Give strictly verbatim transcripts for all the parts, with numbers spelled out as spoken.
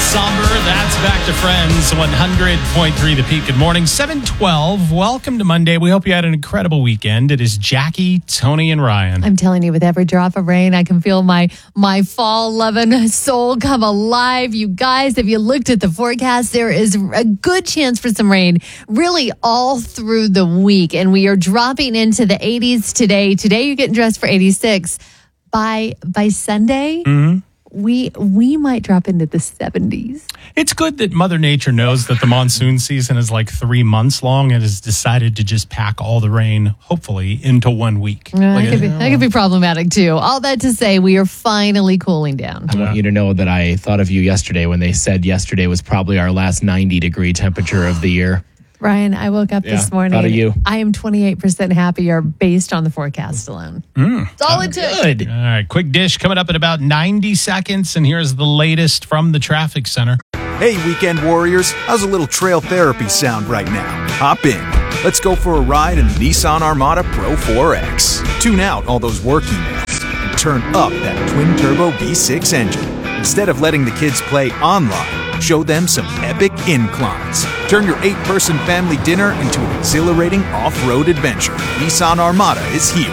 somber. That's Back to Friends, one hundred point three The Peak. Good morning, seven twelve. Welcome to Monday. We hope you had an incredible weekend. It is Jackie, Tony, and Ryan. I'm telling you, with every drop of rain, I can feel my my fall-loving soul come alive. You guys, if you looked at the forecast, there is a good chance for some rain really all through the week. And we are dropping into the eighties today. Today, you're getting dressed for eighty-six. By by Sunday, mm-hmm. we we might drop into the seventies. It's good that Mother Nature knows that the monsoon season is like three months long and has decided to just pack all the rain, hopefully, into one week. Uh, like, that, could be, that could be problematic, too. All that to say, we are finally cooling down. I want you to know that I thought of you yesterday when they said yesterday was probably our last ninety degree temperature of the year. Ryan, I woke up yeah, this morning. Thought of you. I am twenty-eight percent happier based on the forecast alone. Mm, That's all it took. Good. All right, quick dish coming up in about ninety seconds, and here's the latest from the traffic center. Hey, weekend warriors, how's a little trail therapy sound right now? Hop in. Let's go for a ride in the Nissan Armada Pro four X. Tune out all those work emails and turn up that twin-turbo V six engine. Instead of letting the kids play online, show them some epic inclines. Turn your eight-person family dinner into an exhilarating off-road adventure. Nissan Armada is here.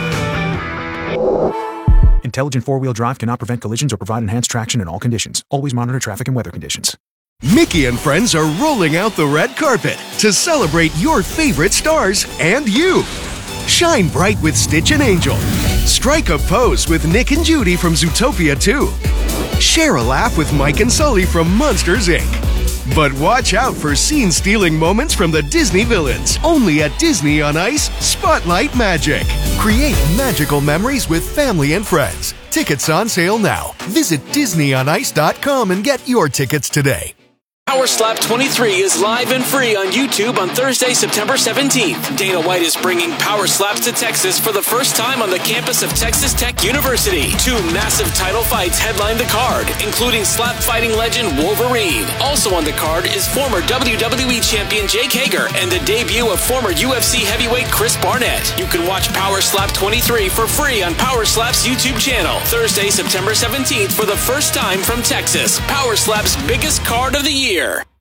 Intelligent four-wheel drive cannot prevent collisions or provide enhanced traction in all conditions. Always monitor traffic and weather conditions. Mickey and friends are rolling out the red carpet to celebrate your favorite stars and you. Shine bright with Stitch and Angel. Strike a pose with Nick and Judy from Zootopia two. Share a laugh with Mike and Sully from Monsters, Incorporated. But watch out for scene-stealing moments from the Disney villains. Only at Disney on Ice Spotlight Magic. Create magical memories with family and friends. Tickets on sale now. Visit Disney on Ice dot com and get your tickets today. Power Slap twenty-three is live and free on YouTube on Thursday, September seventeenth. Dana White is bringing Power Slaps to Texas for the first time on the campus of Texas Tech University. Two massive title fights headline the card, including slap fighting legend Wolverine. Also on the card is former W W E champion Jake Hager and the debut of former U F C heavyweight Chris Barnett. You can watch Power Slap twenty-three for free on Power Slap's YouTube channel. Thursday, September seventeenth for the first time from Texas. Power Slap's biggest card of the year.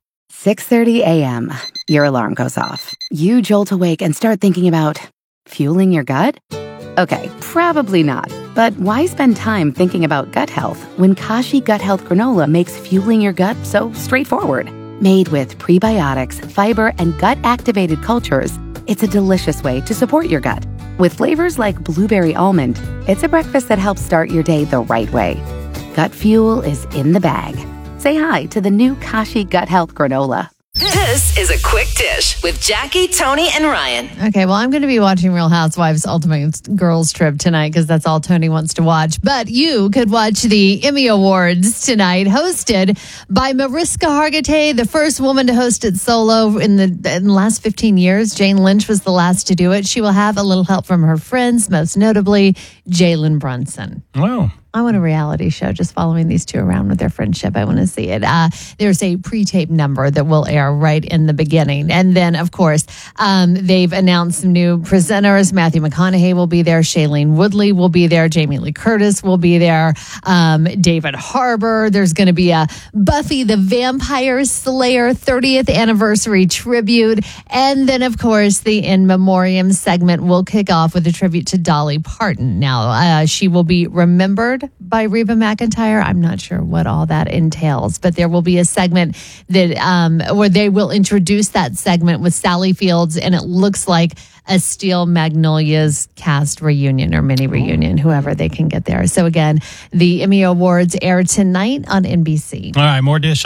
six thirty a.m. Your alarm goes off. You jolt awake and start thinking about fueling your gut? Okay, probably not. But why spend time thinking about gut health when Kashi Gut Health Granola makes fueling your gut so straightforward? Made with prebiotics, fiber, and gut-activated cultures, it's a delicious way to support your gut. With flavors like blueberry almond, it's a breakfast that helps start your day the right way. Gut fuel is in the bag. Say hi to the new Kashi Gut Health Granola. This is a quick dish with Jackie, Tony, and Ryan. Okay, well, I'm going to be watching Real Housewives Ultimate Girls Trip tonight because that's all Tony wants to watch. But you could watch the Emmy Awards tonight, hosted by Mariska Hargitay, the first woman to host it solo in the, in the last fifteen years. Jane Lynch was the last to do it. She will have a little help from her friends, most notably Jalen Brunson. Wow. I want a reality show just following these two around with their friendship. I want to see it. Uh, there's a pre-tape number that will air right in the beginning. And then, of course, um, they've announced some new presenters. Matthew McConaughey will be there. Shailene Woodley will be there. Jamie Lee Curtis will be there. Um, David Harbour. There's going to be a Buffy the Vampire Slayer thirtieth anniversary tribute. And then, of course, the In Memoriam segment will kick off with a tribute to Dolly Parton. Now, uh, she will be remembered by Reba McEntire. I'm not sure what all that entails, but there will be a segment that um, where they will introduce that segment with Sally Fields, and it looks like a Steel Magnolias cast reunion or mini reunion, whoever they can get there. So again, the Emmy Awards air tonight on N B C. All right, more dish